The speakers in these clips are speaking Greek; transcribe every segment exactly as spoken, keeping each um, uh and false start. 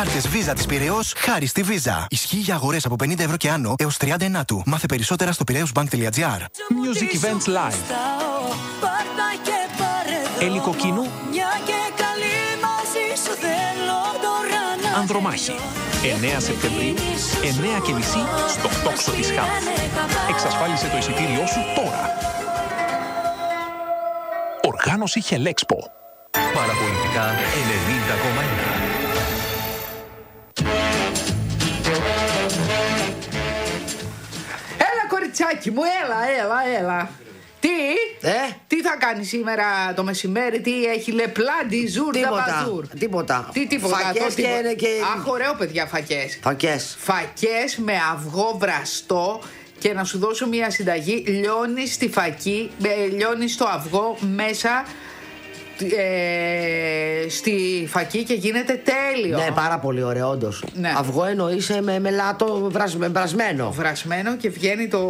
Κάρτες Visa της Πειραιώς, χάρη στη Visa. Ισχύει για αγορές από πενήντα ευρώ και άνω έως τριάντα ενάτου. Μάθε περισσότερα στο πειραιώσbank τελεία gr. Music Events Live. Ελικοκίνου. Ανδρομάχη. εννέα Σεπτεμβρίου, εννέα και μισή στο τόξο της Χάμ. Εξασφάλισε το εισιτήριό σου τώρα. Οργάνωση Χελέξπο. Παραπολιτικά ενενήντα κόμμα ένα. Έλα κοριτσάκι μου, έλα, έλα, έλα. Τι, Ε? τι θα κάνει σήμερα το μεσημέρι, τι έχει λεπλάντι, ζούρ, Τίποτα, τίποτα. Τι τίποτα, Φακές το και τίποτα. είναι και... Αχ, ωραίο παιδιά, φακές. Φακές. Φακές με αυγό βραστό. Και να σου δώσω μια συνταγή. Λιώνεις στη φακή, ε, λιώνεις το αυγό μέσα ε, στη φακή και γίνεται τέλειο. Ναι, πάρα πολύ ωραίο, όντως. Ναι. Αυγό εννοείς με μελάτο βρασ, βρασμένο. Βρασμένο και βγαίνει το,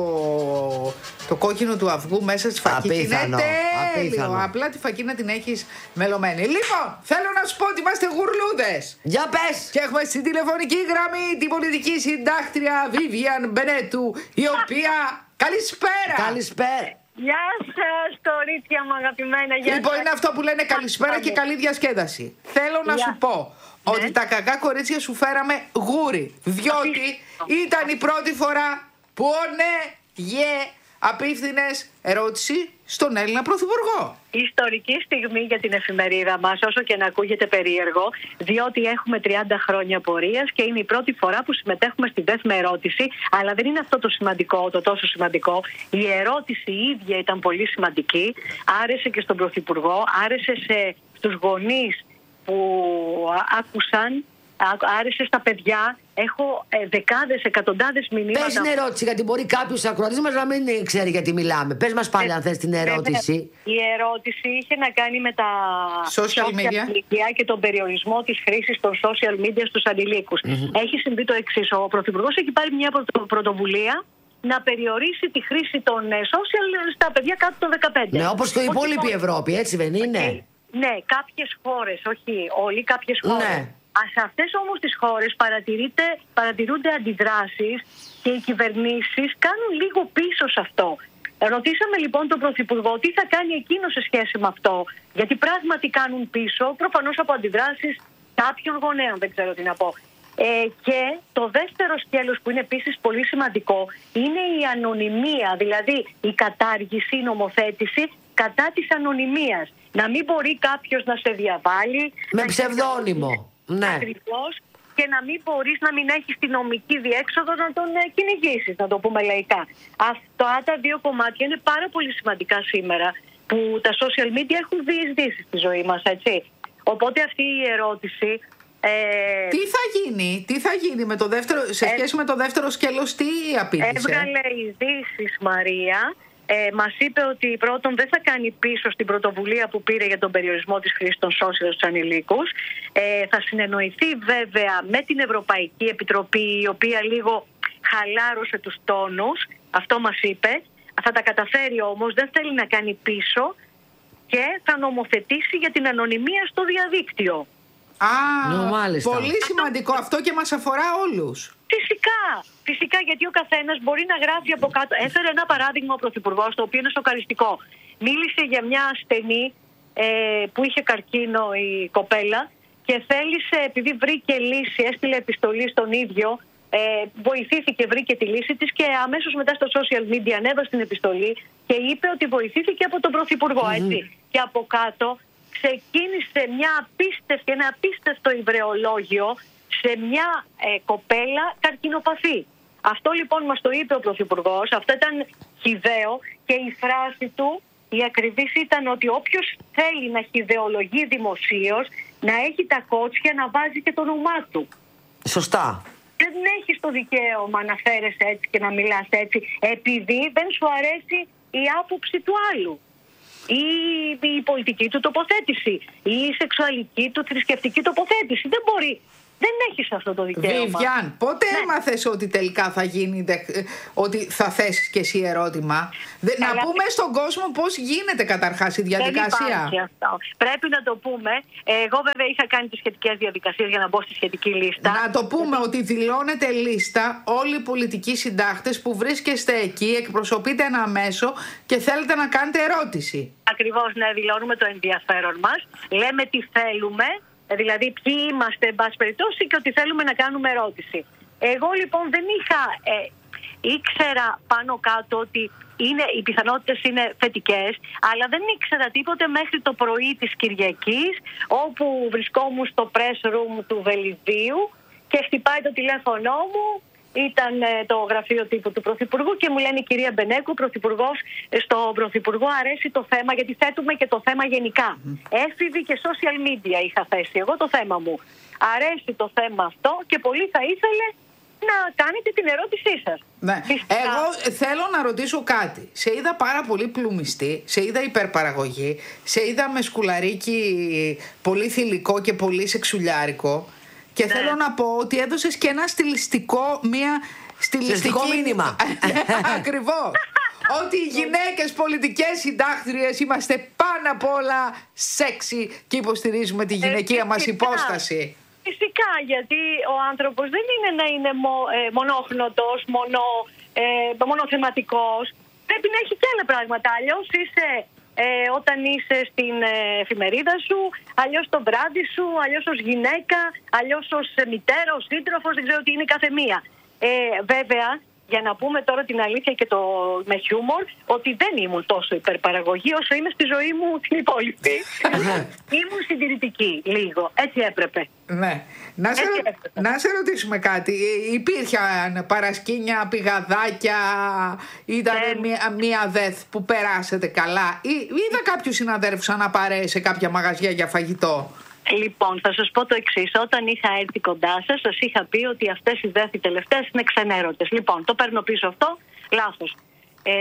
το κόκκινο του αυγού μέσα στη φακή. Απίθανο, Είναι τέλειο. απίθανο. Απλά τη φακή να την έχεις μελωμένη. Λοιπόν, θέλω να σου πω ότι είμαστε γουρλούδες. Για πες! Και έχουμε στην τηλεφωνική γραμμή την πολιτική συντάκτρια Vivian Μπενέτου, η οποία. Καλησπέρα! Καλησπέρα! Γεια σας, κορίτσια μου αγαπημένα. Γεια Λοιπόν, σας. είναι αυτό που λένε καλησπέρα και καλή διασκέδαση. Θέλω να Γεια. σου πω Ναι. ότι τα κακά κορίτσια σου φέραμε γούρι. Διότι ήταν η πρώτη φορά που ο ναι, γε, απίφθινες ερώτηση στον Έλληνα Πρωθυπουργό. Ιστορική στιγμή για την εφημερίδα μας, όσο και να ακούγεται περίεργο, διότι έχουμε τριάντα χρόνια πορείας και είναι η πρώτη φορά που συμμετέχουμε στη ΔΕΘ με ερώτηση, αλλά δεν είναι αυτό το σημαντικό, το τόσο σημαντικό. Η ερώτηση η ίδια ήταν πολύ σημαντική, άρεσε και στον Πρωθυπουργό, άρεσε σε, στους γονείς που άκουσαν, άρεσε στα παιδιά. Έχω ε, δεκάδες, εκατοντάδες μηνύματα. Πες την ερώτηση, γιατί μπορεί κάποιος ακροατής μας να μην ξέρει γιατί μιλάμε. Πες μας πάλι, Ε, αν θες, την ερώτηση. Η ερώτηση είχε να κάνει με τα Social media. και τον περιορισμό της χρήσης των social media στους ανηλίκους. Mm-hmm. Έχει συμβεί το εξής. Ο Πρωθυπουργός έχει πάρει μια πρωτο- πρωτοβουλία να περιορίσει τη χρήση των ε, social στα παιδιά κάτω των δεκαπέντε. Ναι, όπως και η Όχι υπόλοιπη μόνο- Ευρώπη, έτσι δεν είναι? Ε, ναι, κάποιες χώρες, όχι όλοι, κάποιες χώρες. Ναι. Α, σε αυτές όμως τις χώρες παρατηρούνται αντιδράσεις και οι κυβερνήσεις κάνουν λίγο πίσω σε αυτό. Ρωτήσαμε λοιπόν τον Πρωθυπουργό τι θα κάνει εκείνο σε σχέση με αυτό, γιατί πράγματι κάνουν πίσω, προφανώς από αντιδράσεις κάποιων γονέων, δεν ξέρω τι να πω. Ε, και το δεύτερο σκέλος που είναι επίσης πολύ σημαντικό είναι η ανωνυμία, δηλαδή η κατάργηση, η νομοθέτηση κατά της ανωνυμίας. Να μην μπορεί κάποιος να σε διαβάλει. Με να ψευδόνυμο. Ναι. Ακριβώς, και να μην μπορείς να μην έχεις τη νομική διέξοδο να τον ε, κυνηγήσεις, να το πούμε λαϊκά. Αυτά τα δύο κομμάτια είναι πάρα πολύ σημαντικά σήμερα που τα social media έχουν διεισδύσει στη ζωή μας, έτσι. Οπότε αυτή η ερώτηση... Ε, Τι θα γίνει, τι θα γίνει με το δεύτερο, σε σχέση με το δεύτερο σκέλος, τι απήντησε? Έβγαλε ειδήσεις, Μαρία. Ε, μας είπε ότι πρώτον δεν θα κάνει πίσω στην πρωτοβουλία που πήρε για τον περιορισμό της χρήσης των social στους ανηλίκους. Ε, θα συνεννοηθεί βέβαια με την Ευρωπαϊκή Επιτροπή, η οποία λίγο χαλάρωσε τους τόνους. Αυτό μας είπε. Θα τα καταφέρει όμως, δεν θέλει να κάνει πίσω και θα νομοθετήσει για την ανωνυμία στο διαδίκτυο. Α, Ναι, μάλιστα. πολύ σημαντικό αυτό και μας αφορά όλους. Φυσικά, φυσικά, γιατί ο καθένας μπορεί να γράφει από κάτω. Έφερε ένα παράδειγμα ο Πρωθυπουργός, το οποίο είναι σοκαριστικό. Μίλησε για μια ασθενή ε, που είχε καρκίνο η κοπέλα και θέλησε, επειδή βρήκε λύση, έστειλε επιστολή στον ίδιο, ε, βοηθήθηκε, βρήκε τη λύση της και αμέσως μετά στο social media ανέβασε την επιστολή και είπε ότι βοηθήθηκε από τον Πρωθυπουργό, έτσι. Και από κάτω ξεκίνησε μια απίστευτη, ένα απίστευτο υβρεολόγιο σε μια ε, κοπέλα καρκινοπαθή. Αυτό λοιπόν μας το είπε ο Πρωθυπουργός, αυτό ήταν χυδαίο και η φράση του, η ακριβής ήταν ότι όποιος θέλει να χυδεολογεί δημοσίως, να έχει τα κότσια να βάζει και το όνομά του. Σωστά. Δεν έχεις το δικαίωμα να φέρεσαι έτσι και να μιλάς έτσι, επειδή δεν σου αρέσει η άποψη του άλλου. Ή η πολιτική του τοποθέτηση, ή η σεξουαλική του θρησκευτική τοποθέτηση. Δεν μπορεί Δεν έχεις αυτό το δικαίωμα. Βιβιάν, πότε ναι. έμαθες ότι τελικά θα γίνει, ότι θα θέσεις και εσύ ερώτημα? Δε, να πούμε στον κόσμο πώς γίνεται καταρχάς η διαδικασία. Δεν υπάρχει αυτό. Πρέπει να το πούμε. Εγώ βέβαια είχα κάνει τις σχετικές διαδικασίες για να μπω στη σχετική λίστα. Να το πούμε Γιατί... ότι δηλώνετε λίστα όλοι οι πολιτικοί συντάκτες που βρίσκεστε εκεί, εκπροσωπείτε ένα μέσο και θέλετε να κάνετε ερώτηση. Ακριβώς, ναι, δηλώνουμε το ενδιαφέρον μας. Λέμε τι θέλουμε. Δηλαδή ποιοι είμαστε εν πάση περιπτώσει και ότι θέλουμε να κάνουμε ερώτηση. Εγώ λοιπόν δεν είχα, ε, ήξερα πάνω κάτω ότι είναι, οι πιθανότητες είναι θετικές, αλλά δεν ήξερα τίποτε μέχρι το πρωί της Κυριακής, όπου βρισκόμουν στο press room του Βελιδίου και χτυπάει το τηλέφωνο μου. Ήταν ε, το γραφείο τύπου του Πρωθυπουργού και μου λένε η κυρία Μπενέκου, Πρωθυπουργός, στον Πρωθυπουργό αρέσει το θέμα, γιατί θέτουμε και το θέμα γενικά. Έφηβη και social media είχα θέσει εγώ το θέμα μου. Αρέσει το θέμα αυτό και πολύ θα ήθελε να κάνετε την ερώτησή σας. Ναι. Φυσικά... Εγώ θέλω να ρωτήσω κάτι. Σε είδα πάρα πολύ πλουμιστή, σε είδα υπερπαραγωγή, σε είδα με σκουλαρίκι πολύ θηλυκό και πολύ σεξουλιάρικο. Και ναι. θέλω να πω ότι έδωσες και ένα στιλιστικό, μία στιλιστικό μήνυμα. Ακριβώς. Ότι οι γυναίκες πολιτικές συντάκτριες είμαστε πάνω απ' όλα σεξι και υποστηρίζουμε τη γυναικεία ε, μας υπόσταση. Φυσικά, γιατί ο άνθρωπος δεν είναι να είναι μο, ε, μονόχνοτος, μονο, ε, μονοθεματικός. Πρέπει να έχει και άλλα πράγματα. Αλλιώς είσαι... Ε, όταν είσαι στην ε, εφημερίδα σου, αλλιώς το βράδυ σου, αλλιώς ως γυναίκα, αλλιώς ως μητέρα, ως σύντροφος, δεν ξέρω τι είναι κάθε μία. Ε, βέβαια, για να πούμε τώρα την αλήθεια και το με χιούμορ, ότι δεν ήμουν τόσο υπερπαραγωγή όσο είμαι στη ζωή μου την υπόλοιπη. Ήμουν συντηρητική λίγο, έτσι έπρεπε. Ναι. Να σε, να σε ρωτήσουμε κάτι. Υπήρχαν παρασκήνια, πηγαδάκια, ήταν ναι. μία, μία δεθ που περάσετε καλά? Ή, είδα κάποιους συναδέρφους αναπαρέ σε κάποια μαγαζιά για φαγητό? Λοιπόν, θα σας πω το εξής. Όταν είχα έρθει κοντά σας, σας είχα πει ότι αυτές οι δέθη τελευταίες είναι ξενέρωτες. Λοιπόν, το παίρνω πίσω αυτό, λάθος. Ε,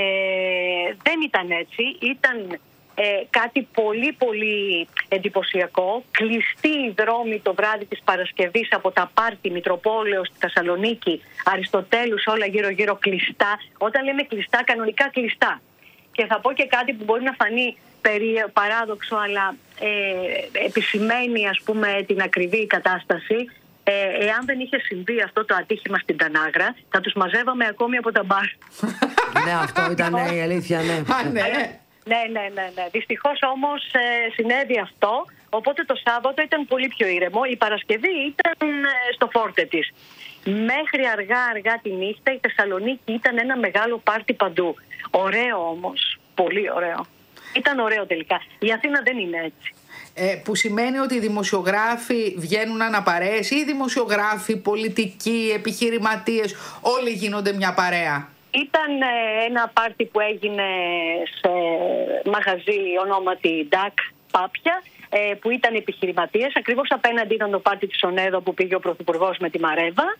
δεν ήταν έτσι. Ήταν ε, κάτι πολύ πολύ εντυπωσιακό. Κλειστοί οι δρόμοι το βράδυ της Παρασκευής από τα πάρτι Μητροπόλεως στη Θεσσαλονίκη, Αριστοτέλους, όλα γύρω-γύρω κλειστά. Όταν λέμε κλειστά, κανονικά κλειστά. Και θα πω και κάτι που μπορεί να φανεί περί, παράδοξο, αλλά ε, επισημαίνει ας πούμε την ακριβή κατάσταση. Ε, εάν δεν είχε συμβεί αυτό το ατύχημα στην Τανάγρα, θα τους μαζεύαμε ακόμη από τα μπαρ. Ναι, αυτό ήταν η αλήθεια, ναι. Α, ναι. Ναι, ναι, ναι, ναι. Δυστυχώς όμως ε, συνέβη αυτό, οπότε το Σάββατο ήταν πολύ πιο ήρεμο. Η Παρασκευή ήταν ε, στο φόρτε της. Μέχρι αργά αργά τη νύχτα η Θεσσαλονίκη ήταν ένα μεγάλο πάρτι παντού. Ωραίο όμως, πολύ ωραίο. Ήταν ωραίο τελικά. Η Αθήνα δεν είναι έτσι. Ε, που σημαίνει ότι οι δημοσιογράφοι βγαίνουν αναπαρέες ή οι δημοσιογράφοι, πολιτικοί, επιχειρηματίες, όλοι γίνονται μια παρέα? Ήταν ε, ένα πάρτι που έγινε σε μαγαζί ονόματι Ντακ Πάπια, ε, που ήταν επιχειρηματίες. Ακριβώς απέναντι ήταν το πάρτι της Ονέδο που πήγε ο Πρωθυπουργός με τη Μαρέβα.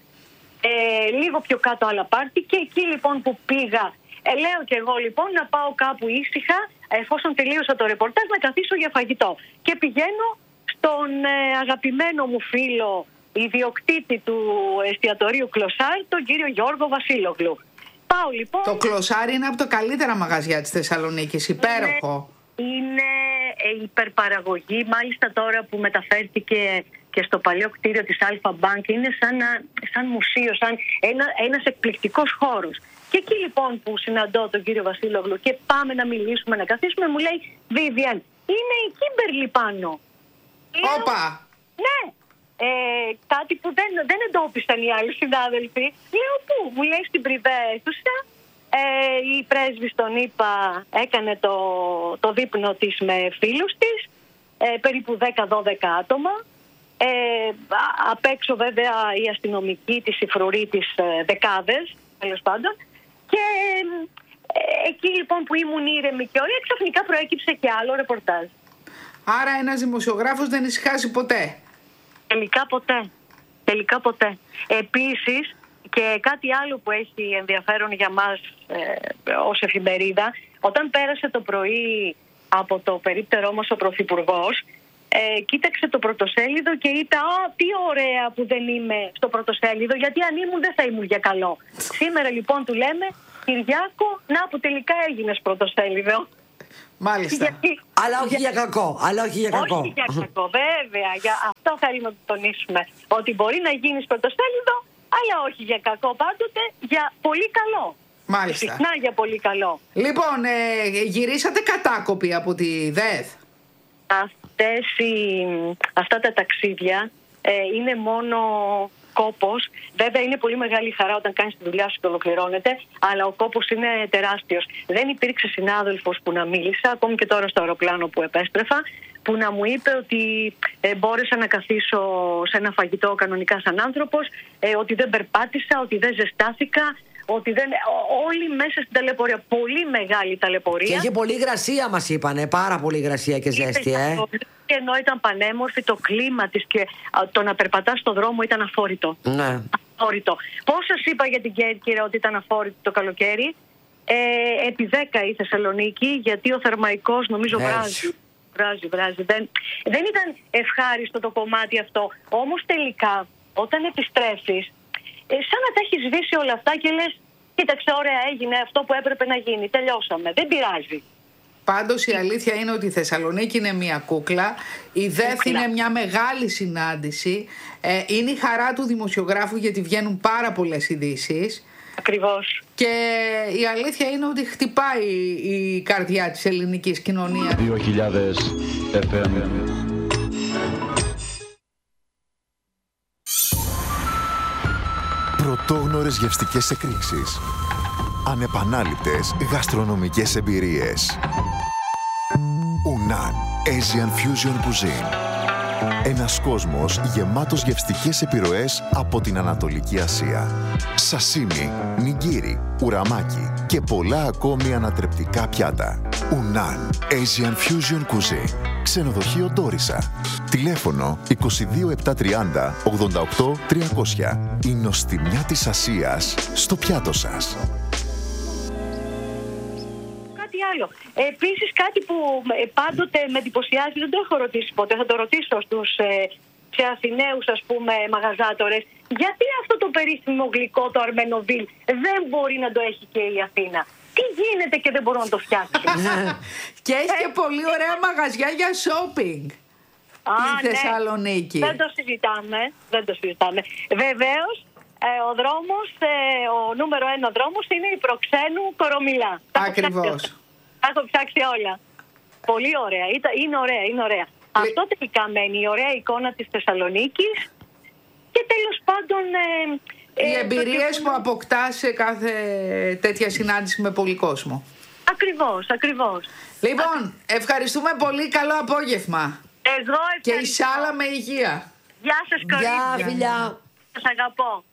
Ε, λίγο πιο κάτω άλλα πάρτι και εκεί λοιπόν που πήγα, ε, λέω και εγώ λοιπόν να πάω κάπου ήσυχα, εφόσον τελείωσα το ρεπορτάζ, να καθίσω για φαγητό. Και πηγαίνω στον ε, αγαπημένο μου φίλο, ιδιοκτήτη του εστιατορίου Κλωσάρ, τον κύριο Γιώργο Βασίλογλου. Πάω λοιπόν... Το Κλωσάρ είναι από τα καλύτερα μαγαζιά της Θεσσαλονίκης, υπέροχο. Είναι, είναι ε, υπερπαραγωγή, μάλιστα τώρα που μεταφέρθηκε και στο παλιό κτίριο της Αλφα Bank, είναι σαν, σαν μουσείο, σαν ένα, ένας εκπληκτικός χώρος. Και εκεί λοιπόν που συναντώ τον κύριο Βασίλογλου και πάμε να μιλήσουμε, να καθίσουμε, μου λέει Vivian, είναι η Κίμπερλι πάνω. Όπα! Ναι, ε, κάτι που δεν, δεν εντόπισαν οι άλλοι συνάδελφοι. Λέω πού, μου λέει στην πριβέ αίθουσα. Ε, η πρέσβης τον είπα έκανε το, το δείπνο της με φίλους της, ε, περίπου δέκα δώδεκα άτομα. Ε, απ' έξω βέβαια η αστυνομική της Υφρουρή της ε, δεκάδες, τέλος πάντων. Και ε, εκεί λοιπόν που ήμουν ήρεμη και ωραία, ξαφνικά προέκυψε και άλλο ρεπορτάζ. Άρα ένας δημοσιογράφος δεν ησυχάζει ποτέ? Τελικά ποτέ. Τελικά ποτέ. Επίσης, και κάτι άλλο που έχει ενδιαφέρον για μας ε, ως εφημερίδα, όταν πέρασε το πρωί από το περίπτερό μας ο Πρωθυπουργός, ε, κοίταξε το πρωτοσέλιδο και είπε «Α, τι ωραία που δεν είμαι στο πρωτοσέλιδο, γιατί αν ήμουν δεν θα ήμουν για καλό». Σήμερα λοιπόν του λέμε «Κυριάκο, να που τελικά έγινες πρωτοσέλιδο». Μάλιστα. Γιατί... Αλλά όχι για κακό. Αλλά όχι για κακό. Όχι για κακό, βέβαια. Για αυτό θέλουμε να το τονίσουμε. Ότι μπορεί να γίνεις πρωτοσέλιδο, αλλά όχι για κακό πάντοτε, για πολύ καλό. Μάλιστα. Συχνά για πολύ καλό. Λοιπόν, ε, γυρίσατε κατάκοποι από τη ΔΕΘ. Αυτές οι, αυτά τα ταξίδια ε, είναι μόνο κόπος. Βέβαια είναι πολύ μεγάλη χαρά όταν κάνεις τη δουλειά σου και ολοκληρώνεται, αλλά ο κόπος είναι τεράστιος. Δεν υπήρξε συνάδελφος που να μίλησα, ακόμη και τώρα στο αεροπλάνο που επέστρεφα, που να μου είπε ότι ε, μπόρεσα να καθίσω σε ένα φαγητό κανονικά σαν άνθρωπος, ε, ότι δεν περπάτησα, ότι δεν ζεστάθηκα, ότι δεν... όλοι μέσα στην ταλαιπωρία. Πολύ μεγάλη ταλαιπωρία. Και είχε πολύ υγρασία, μας είπανε. Πάρα πολύ υγρασία και ζέστη, ε. Και ενώ ήταν πανέμορφη, το κλίμα της και α, το να περπατάς στον δρόμο ήταν αφόρητο. Ναι. Αφόρητο. Πώς σας είπα για την Κέρκυρα ότι ήταν αφόρητο το καλοκαίρι? Ε, επί δέκα η Θεσσαλονίκη, γιατί ο θερμαϊκός νομίζω Έτσι. βράζει. Βράζει, βράζει. Δεν, δεν ήταν ευχάριστο το κομμάτι αυτό. Όμως τελικά, όταν επιστρέφεις, ε, σαν να τα έχει σβήσει όλα αυτά και λες, κοίταξε, ωραία, έγινε αυτό που έπρεπε να γίνει. Τελειώσαμε. Δεν πειράζει. Πάντως η αλήθεια είναι ότι η Θεσσαλονίκη είναι μια κούκλα, η ΔΕΘ είναι μια μεγάλη συνάντηση, ε, είναι η χαρά του δημοσιογράφου γιατί βγαίνουν πάρα πολλές ειδήσεις. Ακριβώς. Και η αλήθεια είναι ότι χτυπάει η καρδιά της ελληνικής κοινωνίας. δύο χιλιάδες εφ εμ. Πρωτόγνωρες γευστικές εκρήξεις. Ανεπανάληπτες γαστρονομικές εμπειρίες. Unan Asian Fusion Cuisine. Ένας κόσμος γεμάτος γευστικές επιρροές από την Ανατολική Ασία. Σασίμι, νιγκίρι, ουραμάκι και πολλά ακόμη ανατρεπτικά πιάτα. Unan Asian Fusion Cuisine. Ξενοδοχείο Ντόρισα. Τηλέφωνο είκοσι δύο επτακόσια τριάντα ογδόντα οκτώ τριακόσια. Η νοστιμιά της Ασίας στο πιάτο σας. Άλλο. Επίσης κάτι που ε, πάντοτε με εντυπωσιάζει, δεν το έχω ρωτήσει ποτέ, θα το ρωτήσω στους ε, σε Αθηναίους ας πούμε μαγαζάτορες, γιατί αυτό το περίφημο γλυκό, το αρμενοβίλ, δεν μπορεί να το έχει και η Αθήνα? Τι γίνεται και δεν μπορούν να το φτιάξουν? Και έχει και πολύ ωραία μαγαζιά για shopping. Α, η ναι. Θεσσαλονίκη. Δεν το συζητάμε, δεν το συζητάμε. Βεβαίως, ε, ο δρόμος, ε, ο νούμερο ένα δρόμος είναι η Προξένου Κορομιλά. Ακριβώς. Τα έχω ψάξει όλα. Πολύ ωραία. Είναι ωραία, είναι ωραία. Ε... Αυτό τελικά μένει, η ωραία εικόνα της Θεσσαλονίκης και τέλος πάντων... Ε, οι ε, εμπειρίες το... που αποκτάς σε κάθε τέτοια συνάντηση με πολύ κόσμο. Ακριβώς, ακριβώς. Λοιπόν, ευχαριστούμε πολύ. Καλό απόγευμα. Εγώ ευχαριστώ. Και η Σάλα με υγεία. Γεια σας κορίτσια. Γεια, φιλιά. Σας αγαπώ.